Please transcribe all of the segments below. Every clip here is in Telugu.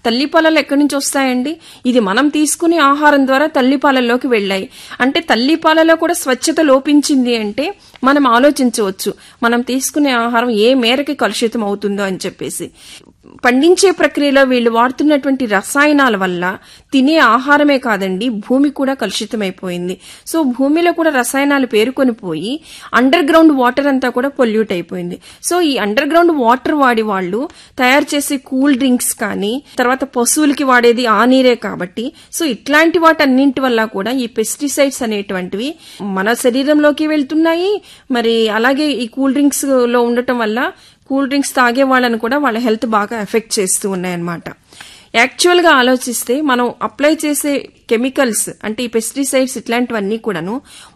తల్లిపాలలు ఎక్కడి నుంచి వస్తాయండి? ఇది మనం తీసుకునే ఆహారం ద్వారా తల్లిపాలల్లోకి వెళ్ళాయి. అంటే తల్లిపాలలో కూడా స్వచ్ఛత లోపించింది అంటే మనం ఆలోచించవచ్చు మనం తీసుకునే ఆహారం ఏ మేరకి కలుషితం అవుతుందో అని చెప్పేసి. పండించే ప్రక్రియలో వీళ్ళు వాడుతున్నటువంటి రసాయనాల వల్ల తినే ఆహారమే కాదండి, భూమి కూడా కలుషితమైపోయింది. సో భూమిలో కూడా రసాయనాలు పేరుకొని పోయి అండర్ గ్రౌండ్ వాటర్ అంతా కూడా పొల్యూట్ అయిపోయింది. సో ఈ అండర్ గ్రౌండ్ వాటర్ వాడి వాళ్ళు తయారు చేసే కూల్ డ్రింక్స్ కానీ, తర్వాత పశువులకి వాడేది ఆ నీరే కాబట్టి, సో ఇట్లాంటి వాటన్నింటి వల్ల కూడా ఈ పెస్టిసైడ్స్ అనేటువంటివి మన శరీరంలోకి వెళ్తున్నాయి. మరి అలాగే ఈ కూల్ డ్రింక్స్ లో ఉండటం వల్ల కూల్ డ్రింక్స్ తాగే వాళ్ళని కూడా వాళ్ళ హెల్త్ బాగా ఎఫెక్ట్ చేస్తూ ఉన్నాయన్నమాట. యాక్చువల్ గా ఆలోచిస్తే మనం అప్లై చేసే కెమికల్స్ అంటే ఈ పెస్టిసైడ్స్ ఇట్లాంటివన్నీ కూడాను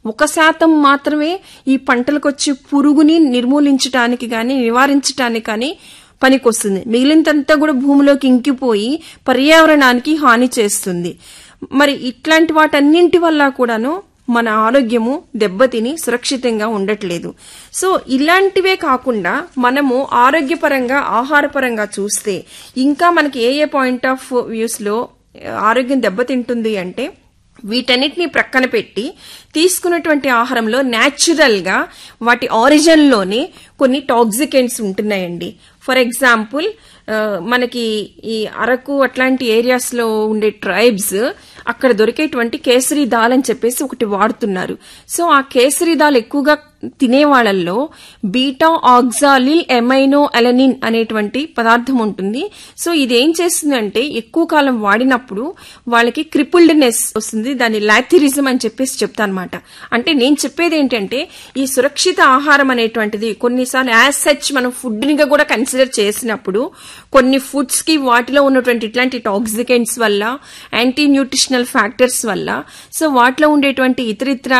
1% మాత్రమే ఈ పంటలకు వచ్చే పురుగుని నిర్మూలించడానికి గాని నివారించడానికి కానీ పనికొస్తుంది. మిగిలినంతా కూడా భూమిలోకి ఇంకిపోయి పర్యావరణానికి హాని చేస్తుంది. మరి ఇట్లాంటి వాటన్నింటి వల్ల కూడాను మన ఆరోగ్యము దెబ్బతిని సురక్షితంగా ఉండట్లేదు. సో ఇలాంటివే కాకుండా మనము ఆరోగ్యపరంగా ఆహారపరంగా చూస్తే ఇంకా మనకి ఏ పాయింట్ ఆఫ్ వ్యూస్ లో ఆరోగ్యం దెబ్బతింటుంది అంటే వీటన్నిటిని ప్రక్కన పెట్టి తీసుకున్నటువంటి ఆహారంలో న్యాచురల్ గా వాటి ఆరిజిన్ లోనే కొన్ని టాక్సికెంట్స్ ఉంటున్నాయండి. ఫర్ ఎగ్జాంపుల్ మనకి ఈ అరకు అట్లాంటి ఏరియాస్ లో ఉండే ట్రైబ్స్ అక్కడ దొరికేటువంటి కేసరి దాల్ అని చెప్పేసి ఒకటి వాడుతున్నారు. సో ఆ కేసరి దాల్ ఎక్కువగా తినే వాళ్ళల్లో బీటా ఆక్సాలిల్ ఎమైనో అలనిన్ అనేటువంటి పదార్థం ఉంటుంది. సో ఇదేం చేస్తుందంటే ఎక్కువ కాలం వాడినప్పుడు వాళ్ళకి క్రిపుల్డ్నెస్ వస్తుంది. దాని లాథిరిజం అని చెప్పేసి చెప్తానమాట. అంటే నేను చెప్పేది ఏంటంటే ఈ సురక్షిత ఆహారం అనేటువంటిది కొన్నిసార్లు యాజ్ సచ్ మనం ఫుడ్ ని కూడా కన్సిడర్ చేసినప్పుడు కొన్ని ఫుడ్స్ కి వాటిలో ఉన్నటువంటి ఇట్లాంటి టాక్సికెంట్స్ వల్ల, యాంటీ న్యూట్రిషనల్ ఫ్యాక్టర్స్ వల్ల, సో వాటిలో ఉండేటువంటి ఇతరితర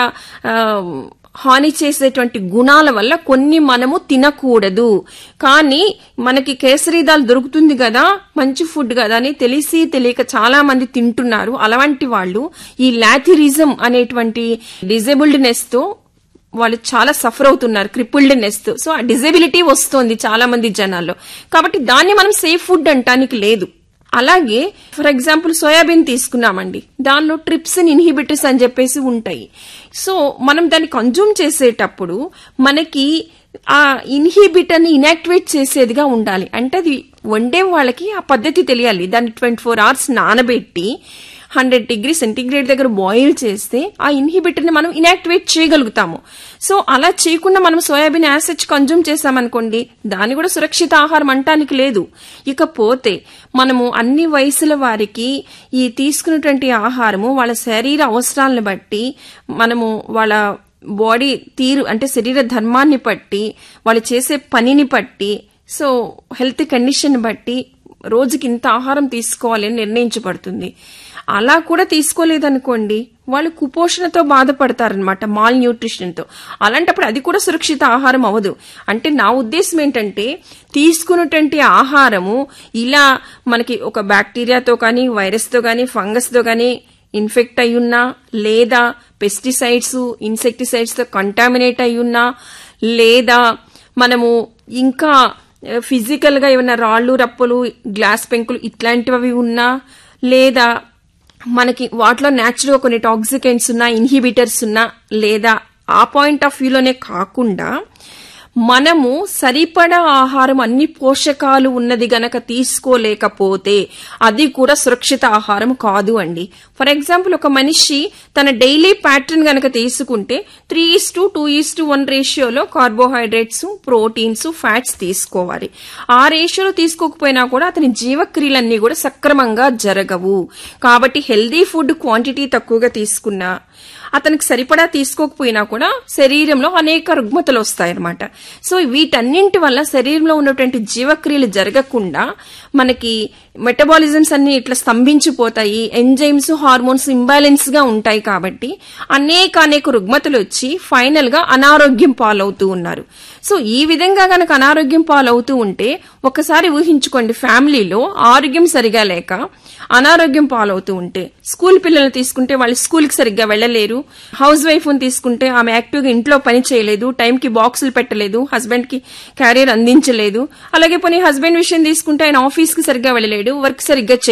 హాని చేసేటువంటి గుణాల వల్ల కొన్ని మనము తినకూడదు. కానీ మనకి కేసరి దాల్ దొరుకుతుంది కదా, మంచి ఫుడ్ కదా అని తెలిసి తెలియక చాలా మంది తింటున్నారు. అలాంటి వాళ్ళు ఈ లాథిరిజం అనేటువంటి డిజేబుల్డ్నెస్ తో వాళ్ళు చాలా సఫర్ అవుతున్నారు, క్రిపుల్డ్నెస్ తో. సో ఆ డిజేబిలిటీ వస్తోంది చాలా మంది జనాల్లో. కాబట్టి దాన్ని మనం సేఫ్ ఫుడ్ అంటానికి లేదు. అలాగే ఫర్ ఎగ్జాంపుల్ సోయాబీన్ తీసుకున్నామండి, దానిలో ట్రిప్సిన్ ఇన్హిబిటర్స్ అని చెప్పేసి ఉంటాయి. సో మనం దాన్ని కన్జ్యూమ్ చేసేటప్పుడు మనకి ఆ ఇన్హిబిటర్ ని ఇనాక్టివేట్ చేసేదిగా ఉండాలి. అంటే అది వండే వాళ్ళకి ఆ పద్ధతి తెలియాలి. దాన్ని 24 hours నానబెట్టి 100 degrees సెంటీగ్రేడ్ దగ్గర బాయిల్ చేస్తే ఆ ఇన్హిబిటర్ ని మనం ఇనాక్టివేట్ చేయగలుగుతాము. సో అలా చేయకుండా మనం సోయాబీన్ యాసిడ్ కన్జ్యూమ్ చేసామనుకోండి, దాన్ని కూడా సురక్షిత ఆహారం అంటానికి లేదు. ఇకపోతే మనము అన్ని వయసుల వారికి ఈ తీసుకున్నటువంటి ఆహారము వాళ్ళ శరీర అవసరాలను బట్టి, మనము వాళ్ళ బాడీ తీరు అంటే శరీర ధర్మాన్ని బట్టి, వాళ్ళు చేసే పనిని బట్టి, సో హెల్త్ కండిషన్ బట్టి రోజుకి ఇంత ఆహారం తీసుకోవాలని నిర్ణయించబడుతుంది. అలా కూడా తీసుకోలేదనుకోండి వాళ్ళు కుపోషణతో బాధపడతారనమాట, మాల్ న్యూట్రిషన్ తో. అలాంటప్పుడు అది కూడా సురక్షిత ఆహారం అవ్వదు. అంటే నా ఉద్దేశం ఏంటంటే తీసుకున్నటువంటి ఆహారము ఇలా మనకి ఒక బ్యాక్టీరియాతో కానీ, వైరస్ తో కానీ, ఫంగస్ తో కానీ ఇన్ఫెక్ట్ అయ్యున్నా, లేదా పెస్టిసైడ్స్ ఇన్సెక్టిసైడ్స్ తో కంటామినేట్ అయ్యున్నా, లేదా మనము ఇంకా ఫిజికల్ గా ఏమైనా రాళ్లు రప్పలు గ్లాస్ పెంకులు ఇట్లాంటివి ఉన్నా, లేదా మనకి వాటిలో న్యాచురల్ గా కొన్ని టాక్సికెంట్స్ ఉన్నా, ఇన్హిబిటర్స్ ఉన్నా, లేదా ఆ పాయింట్ ఆఫ్ వ్యూలోనే కాకుండా మనము సరిపడా ఆహారం అన్ని పోషకాలు ఉన్నది గనక తీసుకోలేకపోతే అది కూడా సురక్షిత ఆహారం కాదు అండి. ఫర్ ఎగ్జాంపుల్ ఒక మనిషి తన డైలీ ప్యాటర్న్ గనక తీసుకుంటే 3:2:1 రేషియోలో కార్బోహైడ్రేట్స్, ప్రోటీన్స్, ఫ్యాట్స్ తీసుకోవాలి. ఆ రేషియోలో తీసుకోకపోయినా కూడా అతని జీవక్రియలన్నీ కూడా సక్రమంగా జరగవు. కాబట్టి హెల్దీ ఫుడ్ క్వాంటిటీ తక్కువగా తీసుకున్నా, అతనికి సరిపడా తీసుకోకపోయినా కూడా శరీరంలో అనేక రుగ్మతలు వస్తాయన్నమాట. సో వీటన్నింటి వల్ల శరీరంలో ఉన్నటువంటి జీవక్రియలు జరగకుండా మనకి మెటబాలిజమ్స్ అన్ని ఇట్లా స్తంభించిపోతాయి, ఎంజైమ్స్, హార్మోన్స్ ఇంబ్యాలెన్స్ గా ఉంటాయి. కాబట్టి అనేక రుగ్మతలు వచ్చి ఫైనల్ గా అనారోగ్యం పాలవుతూ ఉన్నారు. సో ఈ విధంగా గనక అనారోగ్యం పాలవుతూ ఉంటే ఒకసారి ఊహించుకోండి, ఫ్యామిలీలో ఆరోగ్యం సరిగా లేక అనారోగ్యం పాలవుతూ ఉంటే, స్కూల్ పిల్లలు తీసుకుంటే వాళ్ళు స్కూల్ కి సరిగ్గా వెళ్లలేరు, హౌస్ వైఫ్ ని తీసుకుంటే ఆమె యాక్టివ్ గా ఇంట్లో పని చేయలేదు, టైంకి బాక్సులు పెట్టలేదు, హస్బెండ్ కి క్యారియర్ అందించలేదు. అలాగే పోనీ హస్బెండ్ విషయం తీసుకుంటే ఆయన ఆఫీస్ కి సరిగ్గా వెళ్లలేడు, వర్క్ సరిగ్గా